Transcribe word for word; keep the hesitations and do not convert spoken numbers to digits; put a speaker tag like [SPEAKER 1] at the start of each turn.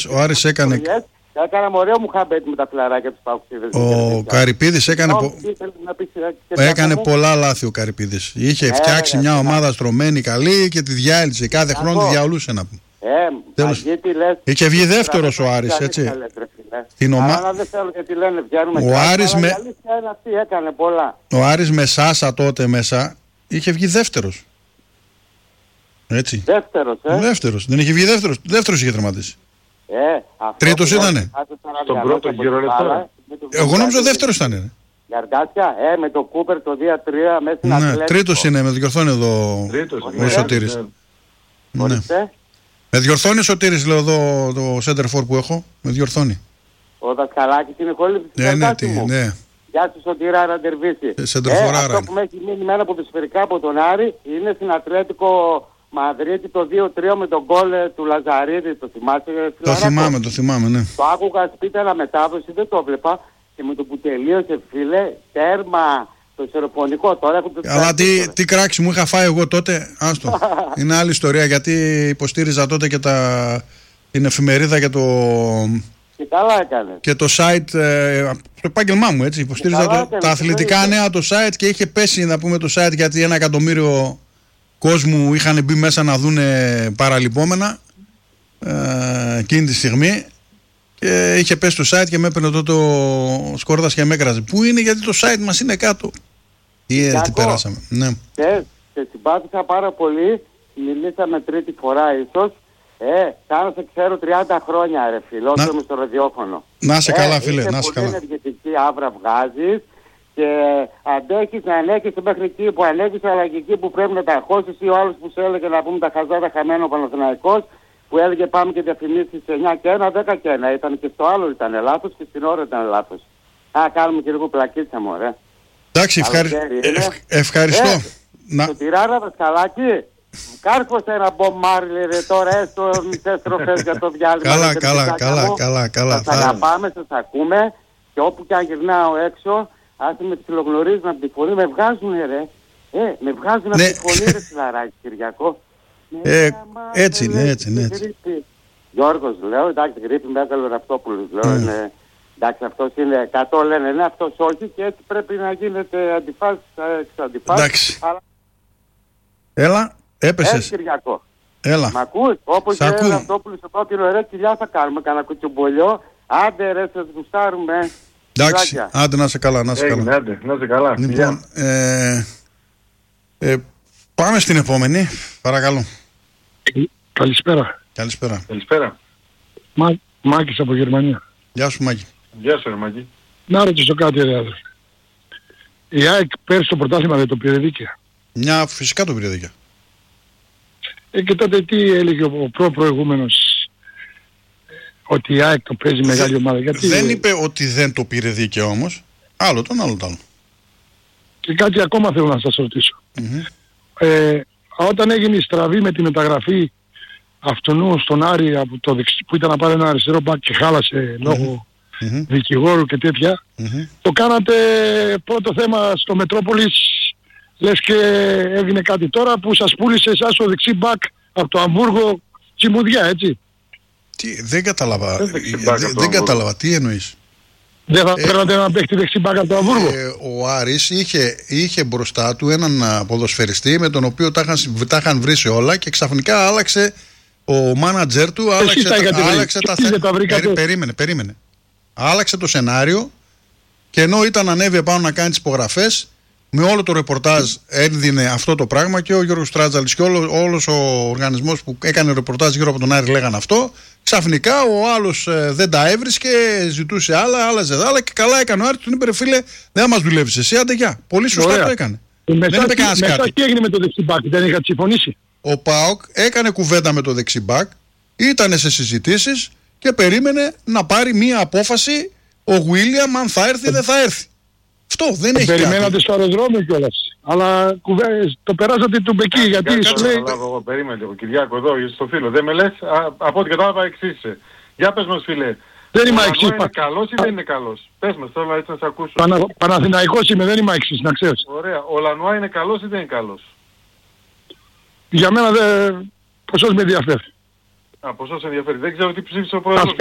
[SPEAKER 1] ο Άρης έκανε...
[SPEAKER 2] Έκαναμε ωραίο μου χαμπέτι με τα φιλαράκια του Παοξίδες.
[SPEAKER 1] Ο Καρυπίδης έκανε, πο... έκανε πολλά λάθη ο Καρυπίδης. Είχε ε, φτιάξει ε, μια ε, ομάδα ε, στρωμένη καλή και τη διάλυσε. Κάθε χρόνο τη διαολούσε να πούμε.
[SPEAKER 2] Ε, Τέλος... λες,
[SPEAKER 1] είχε βγει δεύτερος ο Άρης, έτσι. Την ομα...
[SPEAKER 2] Αλλά δεν θέλω γιατί λένε βγαίνουμε.
[SPEAKER 1] Ο Άρης με...
[SPEAKER 2] αυτή, έκανε πολλά.
[SPEAKER 1] Ο Άρης με Σάσα τότε μέσα είχε βγει δεύτερος. Έτσι.
[SPEAKER 2] Δεύτερος, ε.
[SPEAKER 1] Δεύτερος. Δεν είχε βγει δεύτερος. Δεύτερος είχε τερματίσει.
[SPEAKER 2] Ε,
[SPEAKER 1] Τρίτος ήτανε.
[SPEAKER 3] Στον πρώτο γύρο λεπτό.
[SPEAKER 1] Εγώ νόμιζα δεύτερος ήταν.
[SPEAKER 2] Γιαργκάσια, ε, με το Κούπερ το δύο τρία μέσα στην Ατλέτικο.
[SPEAKER 1] Ναι, τρίτος είναι, με διορθώνει εδώ ο Σωτήρης. Ναι. Με διορθώνει ο Σωτήρης, λέω εδώ το center for που έχω. Με διορθώνει.
[SPEAKER 2] Ο Δασκαλάκης είναι κόλληψη της Γιαργκάσια μου.
[SPEAKER 1] Ναι.
[SPEAKER 2] Γεια σου Σωτήρα Ραντερβίση.
[SPEAKER 1] Ε,
[SPEAKER 2] αυτό που με έχει μείνει με ένα ποδοσφαιρικά από τον Άρη είναι στην Ατλέτικο Μαδρίτη το δύο τρία με τον γκολ του Λαζαρίδη, το θυμάσαι?
[SPEAKER 1] Το θυμάμαι, το θυμάμαι, ναι.
[SPEAKER 2] Το άκουγα σπίτερα μετάδοση, δεν το βλέπα και με το που τελείωσε φίλε, τέρμα, το ισορροπονικό τώρα έχω το...
[SPEAKER 1] Αλλά τι, τι κράξι μου είχα φάει εγώ τότε, άστο. Είναι άλλη ιστορία γιατί υποστήριζα τότε και τα, την εφημερίδα και το...
[SPEAKER 2] Και καλά έκανε.
[SPEAKER 1] Και το site, ε, το επάγγελμά μου έτσι, υποστήριζα το, έκανε, τα αθλητικά νέα το site και είχε πέσει να πούμε το site γιατί ένα εκατομμύριο κόσμου είχαν μπει μέσα να δουν παραλυπόμενα ε, εκείνη τη στιγμή και είχε πέσει το site και με έπαιρνε τότε ο Σκόρδας και με έκραζε. Πού είναι, γιατί το site μας είναι κάτω. Τι έτσι περάσαμε. Ναι.
[SPEAKER 2] Και σε συμπάθησα πάρα πολύ, μιλήσαμε τρίτη φορά ίσως. Ε, κάνω σε ξέρω τριάντα χρόνια ρε φίλε, όσο είμαι στο ραδιόφωνο.
[SPEAKER 1] Να σε ε, καλά φίλε, να σε καλά.
[SPEAKER 2] Πολύ ενεργητική άβρα βγάζεις και αντέχεις να ανέχεσαι μέχρι εκεί που ανέχεις, αλλά και εκεί που πρέπει να τα χώσεις, ή ο άλλος που σου έλεγε να πούμε τα χαζάτα χαμένο Παναθηναϊκός που έλεγε πάμε και διαφημίσεις εννιά και ένα, δέκα και ένα, ήταν και στο άλλο ήταν λάθος και στην ώρα ήταν λάθος. Α, κάνουμε και λίγο πλακίτσα μου, ρε.
[SPEAKER 1] Εντάξει, ευχαρι... ε, ευχαριστώ.
[SPEAKER 2] Ε, να... Το τυράρα Δασκαλάκη, κάρφωσε ένα μπομπάρι ρε τώρα, έστω μισές στροφές για το διάλειμμα.
[SPEAKER 1] Καλά, καλά, καλά, καλά, καλά.
[SPEAKER 2] Σας αγαπάμε, σας ακούμε και όπου και αν γυρνάω έξω, άσε με ψιλογνωρίζουν από τη φωνή, με βγάζουν ρε. Ε, με βγάζουν
[SPEAKER 1] ναι.
[SPEAKER 2] από τη φωνή ρε Σιλαράκη, Κυριακό.
[SPEAKER 1] Ε, έτσι είναι, έτσι είναι. Έτσι.
[SPEAKER 2] Γιώργος λέω, εντάξει, γρήπη Μέγαλο Ραπτόπουλος λέω, mm. είναι, εντάξει, αυτός είναι εκατό λένε, ναι, αυτός όχι και έτσι πρέπει να γίνεται αντιφάσεις, αντιφάσεις. Εντάξει. Αλλά...
[SPEAKER 1] Έλα, έπεσες.
[SPEAKER 2] Έτσι Κυριακό.
[SPEAKER 1] Έλα.
[SPEAKER 2] Μ' ακούς, όπως και ο Ραπτόπουλος το πρώτο ρε, κοιλιά θα κάνουμε, κανένα κουτσουμπολιό, άντε ρε, σας γουστάρουμε.
[SPEAKER 1] Εντάξει, άντε να σε καλά, να σε καλά.
[SPEAKER 3] Έγινε, άντε, να σε καλά.
[SPEAKER 1] Λοιπόν, ε, ε, πάμε στην επόμενη, παρακαλώ.
[SPEAKER 4] Καλησπέρα.
[SPEAKER 1] Καλησπέρα.
[SPEAKER 3] Καλησπέρα.
[SPEAKER 4] Μα, Μάκης από Γερμανία.
[SPEAKER 1] Γεια σου Μάκη.
[SPEAKER 3] Γεια σου ρε Μάκη.
[SPEAKER 4] Να ρωτήσω κάτι ρε άδερφε. Η ΑΕΚ πέρσι το πρωτάθλημα δεν το πήρε δίκαια?
[SPEAKER 1] Μια φυσικά το πήρε δίκαια.
[SPEAKER 4] Ε, και τότε τι έλεγε ο προ-προηγούμενος, ότι η ΑΕΚ το παίζει μεγάλη ομάδα? Γιατί...
[SPEAKER 1] Δεν είπε ότι δεν το πήρε δίκαιο όμως. Άλλο τον άλλο τον.
[SPEAKER 4] Και κάτι ακόμα θέλω να σας ρωτήσω.
[SPEAKER 1] Mm-hmm.
[SPEAKER 4] Ε, όταν έγινε η στραβή με τη μεταγραφή αυτού στον Άρη από το δεξι, που ήταν να πάρει ένα αριστερό μπακ και χάλασε mm-hmm. λόγω mm-hmm. δικηγόρου και τέτοια, mm-hmm. το κάνατε πρώτο θέμα στο Μετρόπολης, λες και έγινε κάτι τώρα που σας πούλησε εσάς ο δεξί μπακ από το Αμβούργο τσιμουδιά, έτσι?
[SPEAKER 1] Τι, δεν κατάλαβα, δεν, δεν, δεν κατάλαβα, τι εννοείς?
[SPEAKER 4] Δεν θα παίρνατε να παίχτη δεξί μπακ από το Αμβούργο?
[SPEAKER 1] Ε, ο Άρης είχε, είχε μπροστά του έναν ποδοσφαιριστή με τον οποίο τα είχαν, τα είχαν βρει όλα και ξαφνικά άλλαξε ο μάνατζερ του, άλλαξε τα, άλλαξε τα θέματα. Περί, περίμενε, περίμενε. Άλλαξε το σενάριο και ενώ ήταν ανέβει πάνω να κάνει τις υπογραφές, με όλο το ρεπορτάζ έδινε αυτό το πράγμα και ο Γιώργος Τράτζαλης και όλο, όλος ο οργανισμός που έκανε ρεπορτάζ γύρω από τον Άρη λέγανε αυτό. Ξαφνικά ο άλλος ε, δεν τα έβρισκε, ζητούσε άλλα, άλλαζε άλλα και καλά έκανε ο Άρης, τον είπε ρε φίλε, δεν μας δουλεύεις εσύ, άντε γεια. Πολύ σωστά Ωραία. Το έκανε.
[SPEAKER 4] Μετά,
[SPEAKER 1] δεν είπε κανένας
[SPEAKER 4] μετά
[SPEAKER 1] κάτι.
[SPEAKER 4] Τι έγινε με το δεξιμπάκ, δεν είχατε συμφωνήσει?
[SPEAKER 1] Ο ΠΑΟΚ έκανε κουβέντα με το δεξιμπάκ, ήταν σε συζητήσεις και περίμενε να πάρει μία απόφαση ο Γουίλιαμ αν θα έρθει ή δεν θα έρθει. Αυτό δεν έχει κάτι.
[SPEAKER 4] Περιμένατε στο αεροδρόμιο κιόλας. Αλλά κουβέ... το περάσατε του Μπεκί, γιατί σου λέει...
[SPEAKER 3] Εγώ περίμενε ο Κυριάκο εδώ στο φίλο. Δεν με λες, α, από ό,τι κατάλαβα εξήγησε. Για πες μας φίλε.
[SPEAKER 4] Δεν είμαι εξής.
[SPEAKER 3] Είναι καλός ή δεν είναι καλός? Πες μας τώρα έτσι να σε ακούσω.
[SPEAKER 4] Πανα... Παναθηναϊκός είμαι, δεν είμαι εξής, να ξέρεις.
[SPEAKER 3] Ωραία. Ο Λανουά είναι καλός ή δεν είναι καλός?
[SPEAKER 4] Για μένα δεν... Ποσός με ενδιαφέρει.
[SPEAKER 3] Α, ποσός ενδιαφέρει. Δεν ξέρω τι ψήφισε ο πρόεδρος.